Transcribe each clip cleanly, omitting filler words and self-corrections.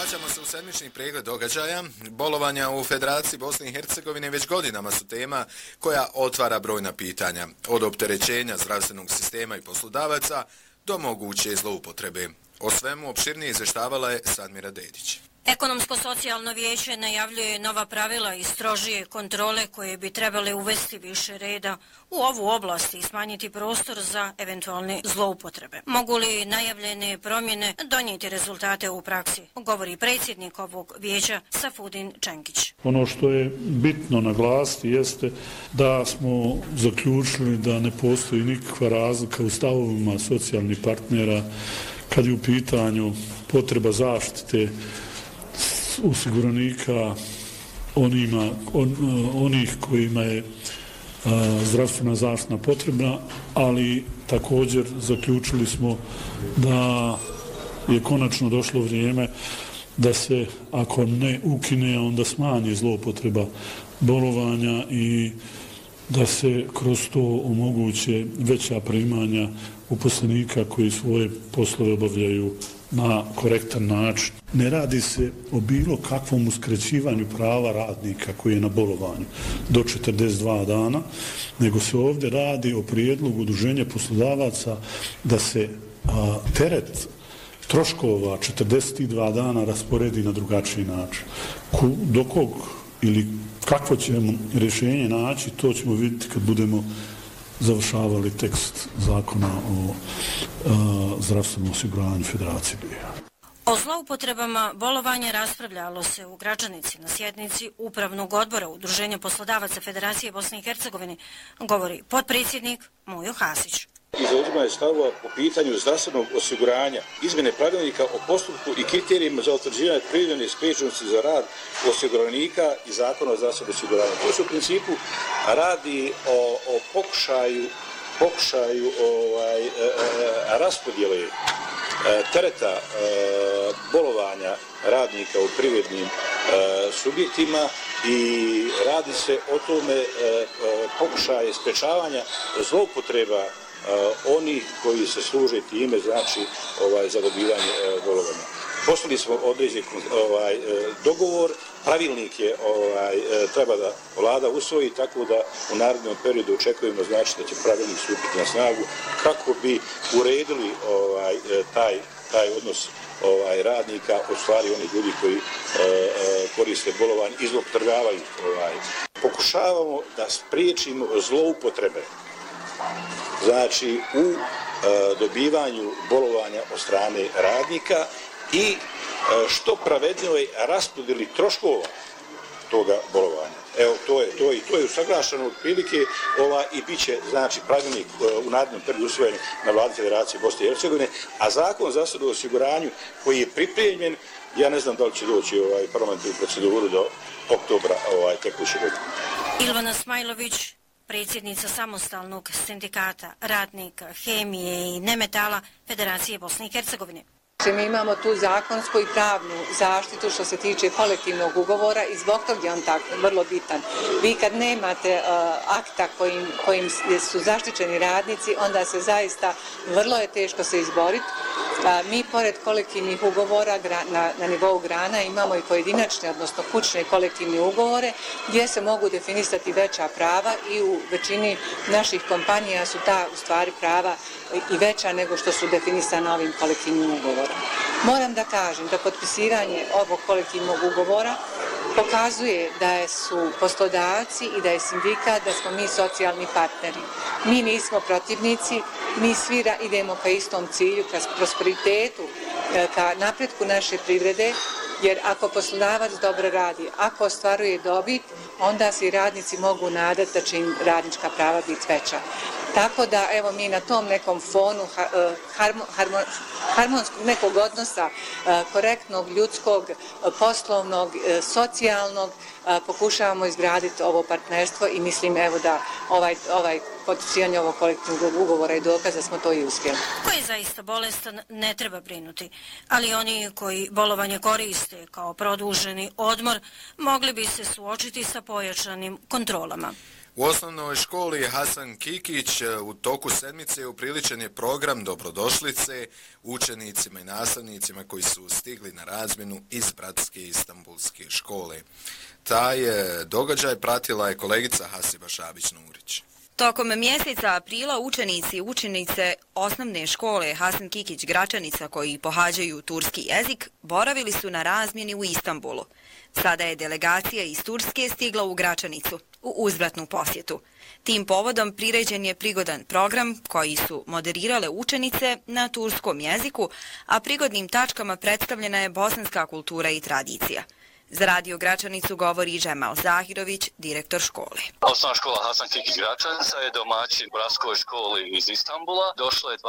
Vraćamo se u sedmični pregled događaja. Bolovanja u Federaciji Bosne i Hercegovine već godinama su tema koja otvara brojna pitanja. Od opterećenja zdravstvenog sistema i poslodavaca do moguće zloupotrebe. O svemu opširnije izvještavala je Sadmira Dedić. Ekonomsko-socijalno vijeće najavljuje nova pravila i strožije kontrole koje bi trebale uvesti više reda u ovu oblast i smanjiti prostor za eventualne zloupotrebe. Mogu li najavljene promjene donijeti rezultate u praksi, govori predsjednik ovog vijeća Safudin Čengić. Ono što je bitno naglasiti jeste da smo zaključili da ne postoji nikakva razlika u stavovima socijalnih partnera kad je u pitanju potreba zaštite osiguranika onih kojima je zdravstvena zaštita potrebna, ali također zaključili smo da je konačno došlo vrijeme da se, ako ne ukine, onda smanji zloupotreba bolovanja i da se kroz to omoguće veća primanja uposlenika koji svoje poslove obavljaju na korektan način. Ne radi se o bilo kakvom uskraćivanju prava radnika koji je na bolovanju do 42 dana, nego se ovdje radi o prijedlogu udruženja poslodavaca da se teret troškova 42 dana rasporedi na drugačiji način. Do kog ili kakvo ćemo rješenje naći, to ćemo vidjeti kad budemo završavali tekst zakona o zdravstvenom osiguranju Federacije BiH. O zloupotrebama bolovanja raspravljalo se u Gračanici na sjednici Upravnog odbora Udruženja poslodavaca Federacije Bosne i Hercegovine, govori potpredsjednik Mujo Hasić. I zauzimanje stavova po pitanju zdravstvenog osiguranja, izmjene pravilnika o postupku i kriterijima za utvrđivanje privremene spriječenosti za rad osiguranika i zakona o zdravstvenom osiguranju. To se u principu radi o pokušaju raspodjele tereta bolovanja radnika u privrednim subjektima i radi se o tome pokušaje sprečavanja zloupotreba oni koji se služe time, znači za dobivanje bolovanja. Poslali smo određen dogovor, pravilnik je treba da vlada usvoji, tako da u narednom periodu očekujemo, znači da će pravilnik stupiti na snagu kako bi uredili taj odnos radnika, u stvari oni ljudi koji koriste bolovanje i zloupotrebljavaju. Pokušavamo da spriječimo zloupotrebe, znači u dobivanju bolovanja od strane radnika i što pravednijoj raspodjeli troškova toga bolovanja. Evo, to je usaglašeno otprilike i bit će, znači, pravilnik u narednom periodu usvojen na vladi Federacije Bosne i Hercegovine, a zakon o zdravstvenom osiguranju koji je pripremljen, ja ne znam da li će doći parlamentarnu proceduru do oktobra tekuće godine. Ilvana Smajlović, predsjednica samostalnog sindikata radnika hemije i nemetala Federacije Bosne i Hercegovine. Mi imamo tu zakonsku i pravnu zaštitu što se tiče kolektivnog ugovora i zbog toga je on tako vrlo bitan. Vi kad nemate akta kojim su zaštićeni radnici, onda se zaista vrlo je teško se izboriti. Mi pored kolektivnih ugovora na nivou grana imamo i pojedinačne, odnosno kućne kolektivne ugovore gdje se mogu definisati veća prava i u većini naših kompanija su ta u stvari prava i veća nego što su definisana ovim kolektivnim ugovorom. Moram da kažem da potpisivanje ovog kolektivnog ugovora pokazuje da su poslodavci i da je sindikat, da smo mi socijalni partneri. Mi nismo protivnici, mi svi idemo ka istom cilju, ka prosperitetu, ka napretku naše privrede, jer ako poslodavac dobro radi, ako ostvaruje dobit, onda se i radnici mogu nadati da će im radnička prava biti veća. Tako da, evo, mi na tom nekom fonu harmonskog nekog odnosa, korektnog, ljudskog, poslovnog, socijalnog, pokušavamo izgraditi ovo partnerstvo i mislim, evo, da ovaj potpisivanje ovog kolektivnog ugovora i dokaz da smo to i uspjeli. Ko je zaista bolestan, ne treba brinuti, ali oni koji bolovanje koriste kao produženi odmor mogli bi se suočiti sa pojačanim kontrolama. U osnovnoj školi Hasan Kikić u toku sedmice upriličen je program dobrodošlice učenicima i nastavnicima koji su stigli na razmjenu iz Bratske Istanbulske škole. Taj događaj pratila je kolegica Hasiba Šabić-Nurić. Tokom mjeseca aprila učenici i učenice osnovne škole Hasan Kikić Gračanica koji pohađaju turski jezik boravili su na razmjeni u Istanbulu. Sada je delegacija iz Turske stigla u Gračanicu u uzvratnu posjetu. Tim povodom priređen je prigodan program koji su moderirale učenice na turskom jeziku, a prigodnim tačkama predstavljena je bosanska kultura i tradicija. Za Radio Gračanicu govori Džemal Zahirović, direktor škole. Osnovna škola Hasan Kikić Gračanica je domaćin bratskoj školi iz Istanbula. Došlo je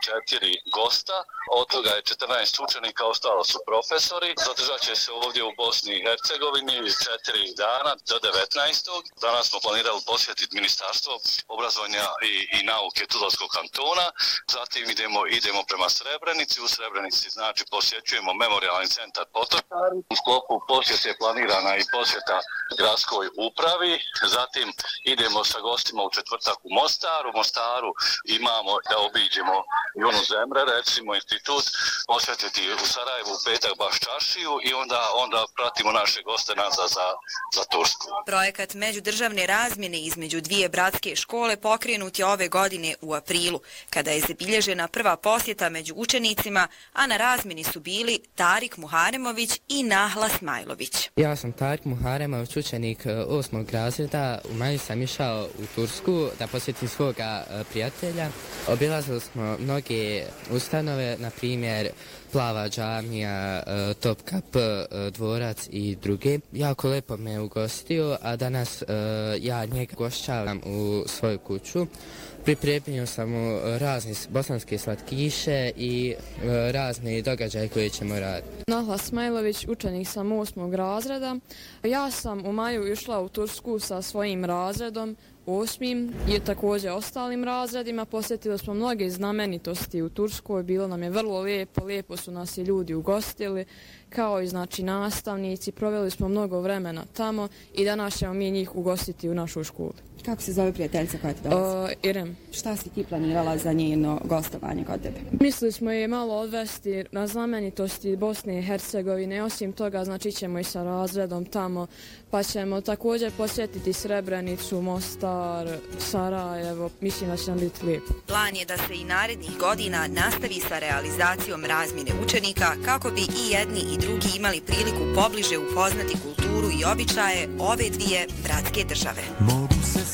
24 gosta, od toga je 14 učenika, ostalo su profesori. Zadržat će se ovdje u Bosni i Hercegovini 4 dana do 19. Danas smo planirali posjetiti Ministarstvo obrazovanja i nauke Tuzlanskog kantona. Zatim idemo prema Srebrenici. U Srebrenici znači posjećujemo memorijalni centar Potočari. U sklopu posjete je planirana i posjeta gradskoj upravi. Zatim idemo sa gostima u četvrtak u Mostaru. U Mostaru imamo da obiđemo Junu Zemre, recimo institut, posjetiti u Sarajevu u petak baš čaršiju i onda pratimo naše goste nazad za Tursku. Projekat međudržavne razmjene između dvije bratske škole pokrenut je ove godine u aprilu, kada je zabilježena prva posjeta među učenicima, a na razmjeni su bili Tarik Muharemović i Nahla Smajlović. Ja sam Tarik Muharemović, učenik 8. razreda. U maju sam išao u Tursku da posjetim svoga prijatelja. Obilazili smo mnoge ustanove, na primjer Plava džamija, Topka P, dvorac i druge. Jako lepo me ugostio, a danas ja njega gošćavam u svoju kuću. Pripremio sam mu razne bosanske slatkiše i razne događaje koje ćemo raditi. Nahla Smajlović, učenik sam 8. razreda. Ja sam u maju išla u Tursku sa svojim razredom, 8. i također ostalim razredima. Posjetili smo mnoge znamenitosti u Turskoj, bilo nam je vrlo lijepo su nas i ljudi ugostili, kao i znači nastavnici, proveli smo mnogo vremena tamo i danas ćemo mi njih ugostiti u našoj školi. Kako se zove prijateljica koja ti dolazi? Irem. Šta si ti planirala za njeno gostovanje kod tebe? Mislili smo je malo odvesti na znamenitosti Bosne i Hercegovine, osim toga znači ćemo i sa razredom tamo, pa ćemo također posjetiti Srebrenicu, Mostar, Sarajevo, mislim da će nam biti lijepo. Plan je da se i narednih godina nastavi sa realizacijom razmjene učenika kako bi i jedni i drugi imali priliku pobliže upoznati kulturu i običaje ove dvije bratske države.